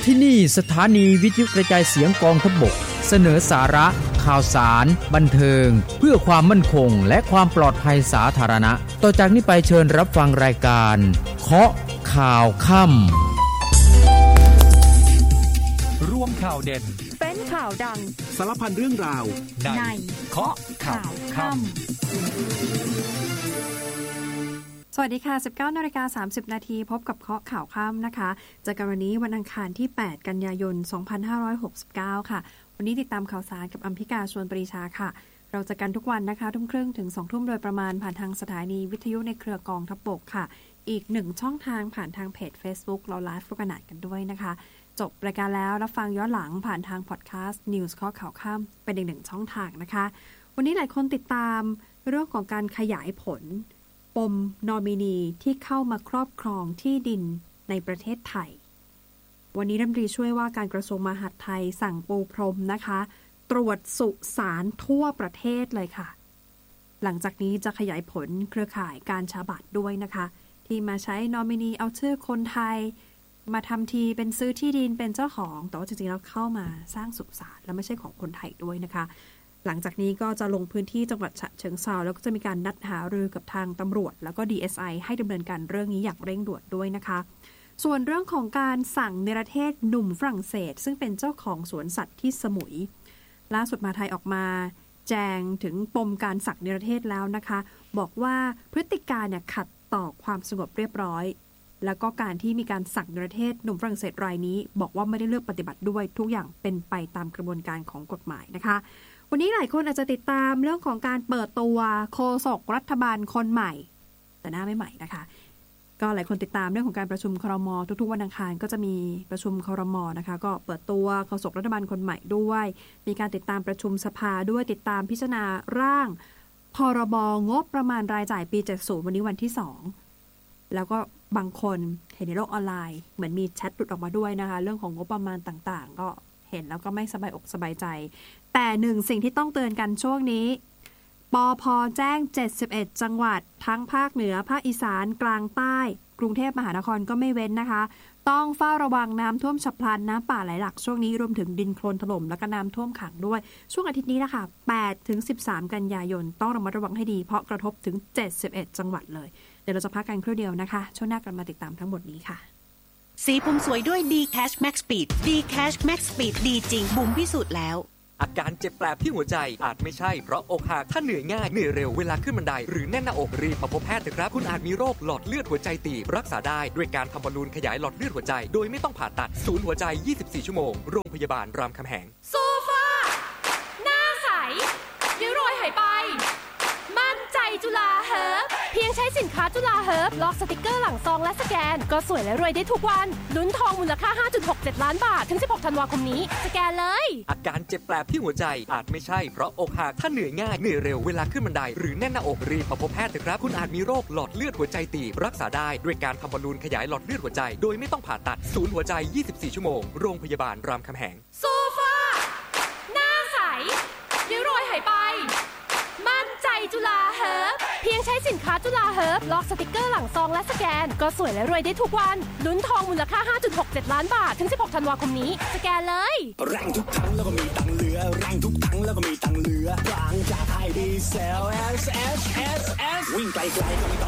ที่นี่สถานีวิทยุกระจายเสียงกองทัพบกเสนอสาระข่าวสารบันเทิงเพื่อความมั่นคงและความปลอดภัยสาธารณะต่อจากนี้ไปเชิญรับฟังรายการเคาะข่าวค่ำร่วมข่าวเด่นเป็นข่าวดังสารพันเรื่องราวในเคาะข่าวค่ำสวัสดีค่ะ 19:30 น.พบกับเคาะข่าวค่ำนะคะเจอกันวันนี้วันอังคารที่8กันยายน2569ค่ะวันนี้ติดตามข่าวสารกับอัมพิกาชวนปรีชาค่ะเราจะกันทุกวันนะคะทุ่มครึ่งถึง 20:00 นโดยประมาณผ่านทางสถานีวิทยุในเครือกองทัพบกค่ะอีก1ช่องทางผ่านทางเพจ Facebook เราไลฟ์กันกันด้วยนะคะจบรายการแล้วรับฟังย้อนหลังผ่านทางพอดแคสต์ News ข้อข่าวค่ำเป็นอีก1ช่องทางนะคะวันนี้หลายคนติดตามเรื่องของการขยายผลปมนอมินีที่เข้ามาครอบครองที่ดินในประเทศไทยวันนี้รัฐมนตรีช่วยว่าการกระทรวงมหาดไทยสั่งปูพรมนะคะตรวจสุสานทั่วประเทศเลยค่ะหลังจากนี้จะขยายผลเครือข่ายการฉบับด้วยนะคะที่มาใช้นอมินีเอาชื่อคนไทยมาทำทีเป็นซื้อที่ดินเป็นเจ้าของแต่ว่าจริงๆแล้วเข้ามาสร้างสุสานและไม่ใช่ของคนไทยด้วยนะคะหลังจากนี้ก็จะลงพื้นที่จังหวัดฉะเชิงเทราแล้วก็จะมีการนัดหารือกับทางตำรวจแล้วก็ DSI ให้ดำเนินการเรื่องนี้อย่างเร่งด่วนด้วยนะคะส่วนเรื่องของการสั่งเนรเทศหนุ่มฝรั่งเศสซึ่งเป็นเจ้าของสวนสัตว์ที่สมุยล่าสุดมหาดไทยออกมาแจงถึงปมการสั่งเนรเทศแล้วนะคะบอกว่าพฤติการเนี่ยขัดต่อความสงบเรียบร้อยแล้วก็การที่มีการสั่งเนรเทศหนุ่มฝรั่งเศสรายนี้บอกว่าไม่ได้เลือกปฏิบัติด้วยทุกอย่างเป็นไปตามกระบวนการของกฎหมายนะคะวันนี้หลายคนอาจจะติดตามเรื่องของการเปิดตัวโฆษกรัฐบาลคนใหม่แต่หน้าไม่ใหม่นะคะก็หลายคนติดตามเรื่องของการประชุมครม.ทุกๆวันอังคารก็จะมีประชุมครม.นะคะก็เปิดตัวโฆษกรัฐบาลคนใหม่ด้วยมีการติดตามประชุมสภาด้วยติดตามพิจารณาร่างพรบงบประมาณรายจ่ายปี70วันนี้วันที่2แล้วก็บางคนเห็นในโลกออนไลน์เหมือนมีแชทหลุดออกมาด้วยนะคะเรื่องของงบประมาณต่างๆก็เห็นแล้วก็ไม่สบายอกสบายใจแต่หนึ่งสิ่งที่ต้องเตือนกันช่วงนี้ปภ.แจ้ง71จังหวัดทั้งภาคเหนือภาคอีสานกลางใต้กรุงเทพมหานครก็ไม่เว้นนะคะต้องเฝ้าระวังน้ำท่วมฉับพลันน้ำป่าไหลหลากช่วงนี้รวมถึงดินโคลนถล่มและก็น้ำท่วมขังด้วยช่วงอาทิตย์นี้นะคะ8ถึง13กันยายนต้องระมัดระวังให้ดีเพราะกระทบถึง71จังหวัดเลยเดี๋ยวเราจะพักกันครู่เดียวนะคะช่วงหน้ากลับมาติดตามทั้งหมดนี้ค่ะสีผมสวยด้วย D-Cash Max Speed D-Cash Max Speed ดีจริงบุ๋มพิสูจน์แล้วอาการเจ็บแปลบที่หัวใจอาจไม่ใช่เพราะอกหักถ้าเหนื่อยง่ายเหนื่อยเร็วเวลาขึ้นบันไดหรือแน่นหน้าอกรีบมาพบแพทย์เถอะครับคุณอาจมีโรคหลอดเลือดหัวใจตีบรักษาได้ด้วยการทำบอลลูนขยายหลอดเลือดหัวใจโดยไม่ต้องผ่าตัดศูนย์หัวใจ24ชั่วโมงโรงพยาบาลรามคำแหงโซฟาหน้าใสริ้วรอยหายไปมั่นใจจุฬาเฮิร์บเพียงใช้สินค้าจุฬาเฮิร์บลอกสติกเกอร์หลังซองและสแกนก็สวยและรวยได้ทุกวันลุ้นทองมูลค่า 5.67 ล้านบาทถึง16ธันวาคมนี้สแกนเลยอาการเจ็บแปลบที่หัวใจอาจไม่ใช่เพราะอกหักถ้าเหนื่อยง่ายเหนื่อยเร็วเวลาขึ้นบันไดหรือแน่นหน้าอกรีบมาพบแพทย์เถอะครับคุณอาจมีโรคหลอดเลือดหัวใจตีบรักษาได้ด้วยการทำบอลลูนขยายหลอดเลือดหัวใจโดยไม่ต้องผ่าตัดศูนย์หัวใจ24ชั่วโมงโรงพยาบาลรามคำแหงโซฟาหน้าใสริ้วรอยหายไปมั่นใจจุฬาเฮิร์บเพียงใช้สินค้าจุฬาเฮิร์บลอกสติกเกอร์หลังซองและสแกนก็สวยและรวยได้ทุกวันลุ้นทองมูลค่า 5.67 ล้านบาทถึง16ธันวาคมนี้สแกนเลยแรงทุกครั้งแล้วก็มีตังเหลือแรงทุกครั้งแล้วก็มีตังเหลือบางจากไทยดีเซล S วิ่งไกลๆก็ไม่